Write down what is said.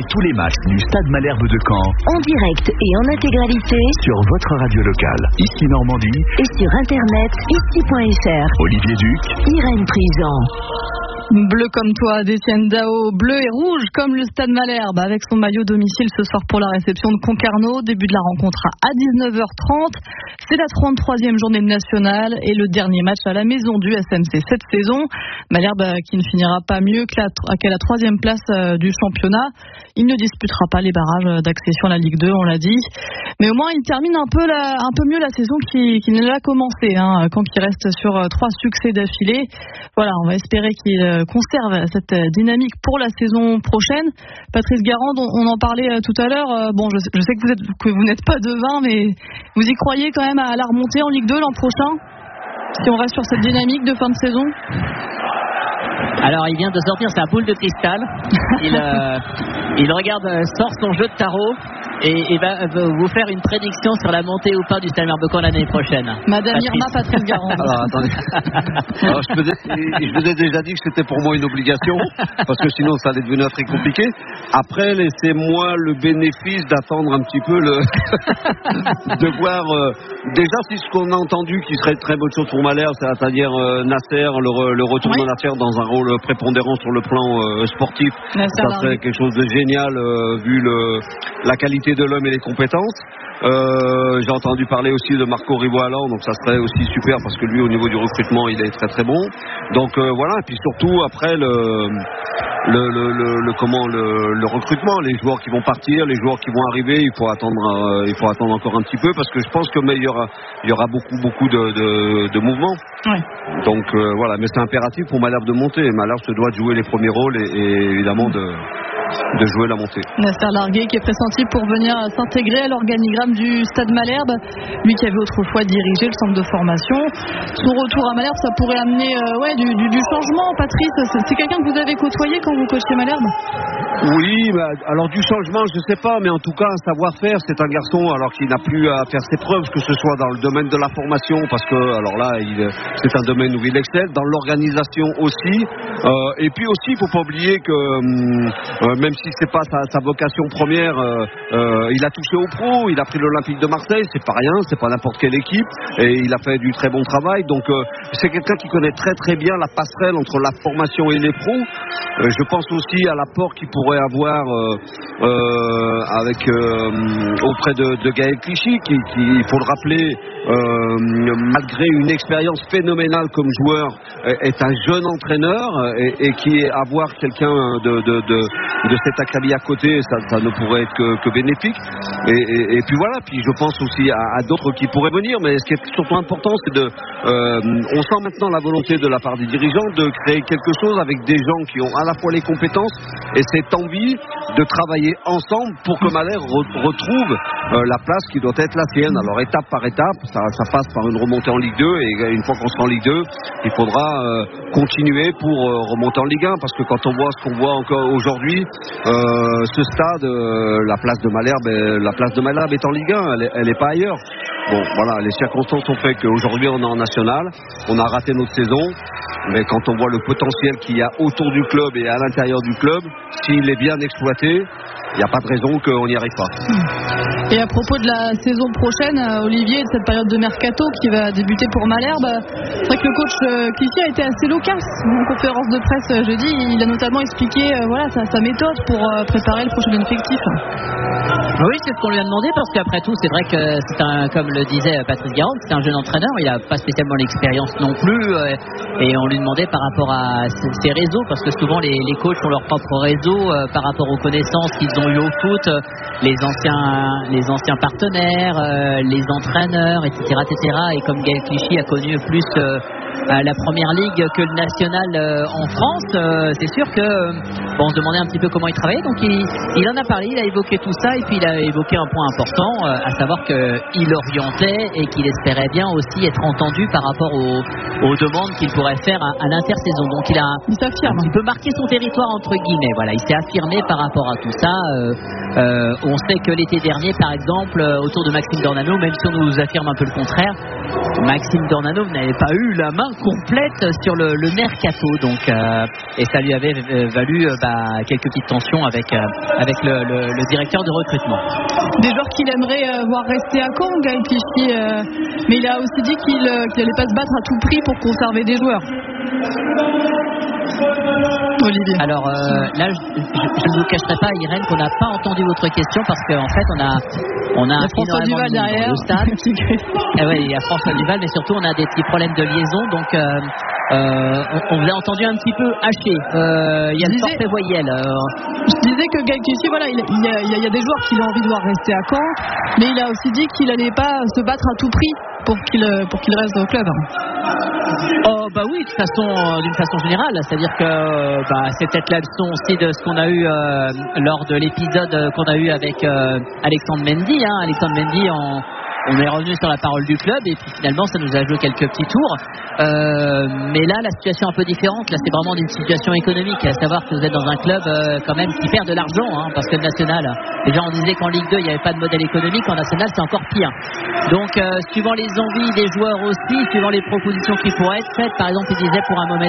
tous les matchs du Stade Malherbe de Caen en direct et en intégralité sur votre radio locale. Ici Normandie et sur internet ici.fr. Olivier Duc, Irène Prison. Bleu comme toi, d'Étienne Dao, bleu et rouge comme le Stade Malherbe avec son maillot domicile ce soir pour la réception de Concarneau. Début de la rencontre à 19h30. C'est la 33e journée de nationale et le dernier match à la maison du SMC cette saison. Malherbe qui ne finira pas mieux qu'à la 3e place du championnat. Il ne disputera pas les barrages d'accession à la Ligue 2, on l'a dit. Mais au moins, il termine un peu mieux la saison qu'il ne l'a commencé, quand il reste sur 3 succès d'affilée. Voilà, on va espérer qu'il conserve cette dynamique pour la saison prochaine. Patrice Garande, on en parlait tout à l'heure. Bon, je sais que vous n'êtes pas devin, mais vous y croyez quand même à la remontée en Ligue 2 l'an prochain, si on reste sur cette dynamique de fin de saison? Alors il vient de sortir sa boule de cristal. Il sort son jeu de tarot et va vous faire une prédiction sur la montée ou pas du Stade Malherbe de Caen l'année prochaine. Madame Irma Patrice Garande. Alors attendez. Alors, je vous ai déjà dit que c'était pour moi une obligation, parce que sinon ça allait devenir très compliqué. Après, laissez-moi le bénéfice d'attendre un petit peu de voir déjà si ce qu'on a entendu qui serait une très bonne chose pour Malherbe, c'est-à-dire Nasser, le retour de Nasser dans un rôle prépondérant sur le plan sportif. Ça serait quelque chose de génial vu la qualité de l'homme et les compétences. J'ai entendu parler aussi de Marco Rivoalan, donc ça serait aussi super parce que lui au niveau du recrutement il est très très bon. Donc voilà, et puis surtout après le recrutement, les joueurs qui vont partir, les joueurs qui vont arriver, il faut attendre encore un petit peu parce que je pense que il y aura beaucoup de mouvements. Ouais. Donc voilà, mais c'est impératif pour Malherbe de monter. Malherbe se doit de jouer les premiers rôles et évidemment de jouer la montée. Nasser Largué qui est pressenti pour venir s'intégrer à l'organigramme du Stade Malherbe, lui qui avait autrefois dirigé le centre de formation. Son retour à Malherbe, ça pourrait amener du changement. Patrice, c'est quelqu'un que vous avez côtoyé quand vous coachiez Malherbe? Oui, alors du changement, je ne sais pas, mais en tout cas, un savoir-faire, c'est un garçon alors qu'il n'a plus à faire ses preuves, que ce soit dans le domaine de la formation, parce que alors là, c'est un domaine où il excelle, dans l'organisation aussi, et puis aussi, il ne faut pas oublier que même si c'est pas sa vocation première, il a touché au pro, il a pris l'Olympique de Marseille, c'est pas rien, c'est pas n'importe quelle équipe, et il a fait du très bon travail, donc c'est quelqu'un qui connaît très très bien la passerelle entre la formation et les pros. Je pense aussi à l'apport qu'il pourrait avoir auprès de Gaël Clichy, qui il faut le rappeler, malgré une expérience phénoménale comme joueur, est un jeune entraîneur et qui avoir quelqu'un de cet acabit à côté, ça ne pourrait être que bénéfique. Et puis voilà, puis je pense aussi à d'autres qui pourraient venir, mais ce qui est surtout important, c'est on sent maintenant la volonté de la part des dirigeants de créer quelque chose avec des gens qui ont à la fois les compétences et cette envie de travailler ensemble pour que Malherbe retrouve la place qui doit être la sienne. Alors étape par étape, ça passe par une remontée en Ligue 2, et une fois qu'on sera en Ligue 2, il faudra continuer pour remonter en Ligue 1, parce que quand on voit ce qu'on voit encore aujourd'hui, ce stade, la place de Malherbe est en Ligue 1, elle n'est pas ailleurs. Bon, voilà, les circonstances ont fait qu'aujourd'hui on est en national, on a raté notre saison, mais quand on voit le potentiel qu'il y a autour du club et à l'intérieur du club, s'il est bien exploité, il n'y a pas de raison qu'on n'y arrive pas. Et à propos de la saison prochaine, Olivier, de cette période de mercato qui va débuter pour Malherbe, c'est vrai que le coach Clichy a été assez loquace en conférence de presse jeudi. Il a notamment expliqué sa méthode pour préparer le prochain effectif. Oui, c'est ce qu'on lui a demandé, parce qu'après tout, c'est vrai que comme le disait Patrice Garande, c'est un jeune entraîneur, il n'a pas spécialement l'expérience non plus, et on lui demandait par rapport à ses réseaux, parce que souvent les coachs ont leur propre réseau par rapport aux connaissances qu'ils ont eues au foot, les anciens partenaires, les entraîneurs, etc., et comme Gaël Clichy a connu plus la première ligue que le national en France, c'est sûr que on se demandait un petit peu comment il travaillait, donc il en a parlé, il a évoqué tout ça, et puis il a évoqué un point important, à savoir qu'il orientait et qu'il espérait bien aussi être entendu par rapport aux demandes qu'il pourrait faire à l'intersaison. Donc il a un petit peu marqué son territoire entre guillemets, voilà, il s'est affirmé par rapport à tout ça. On sait que l'été dernier, par exemple, autour de Maxime Dornano, même si on nous affirme un peu le contraire, Maxime Dornano n'avait pas eu la main complète sur le mercato, donc et ça lui avait valu quelques petites tensions avec le directeur de recrutement. Des joueurs qu'il aimerait voir rester à Caen, Gaël Clichy, mais il a aussi dit qu'il n'allait pas se battre à tout prix pour conserver des joueurs. Olivier. Alors là, je ne vous cacherai pas, Irène, qu'on n'a pas entendu votre question parce qu'en fait, on a François Duval derrière le stade. Il y a François Duval, mais surtout on a des petits problèmes de liaison, donc on vous a entendu un petit peu haché. Il y a le forfait voyelle. Je disais que Gaël Clichy, voilà, il y a des joueurs qu'il a envie de voir rester à Caen, mais il a aussi dit qu'il n'allait pas se battre à tout prix pour qu'il reste au club. Oh bah oui, d'une façon générale, c'est-à-dire que c'est peut-être la leçon aussi de ce qu'on a eu lors de l'épisode qu'on a eu avec Alexandre Mendy. Alexandre Mendy, on est revenu sur la parole du club et puis finalement ça nous a joué quelques petits tours. Mais là, la situation est un peu différente. Là, c'est vraiment une situation économique, à savoir que vous êtes dans un club quand même qui perd de l'argent, parce que le national, déjà on disait qu'en Ligue 2 il n'y avait pas de modèle économique, en national c'est encore pire. Donc suivant les envies des joueurs aussi, suivant les propositions qui pourraient être faites, par exemple il disait pour un Mohamed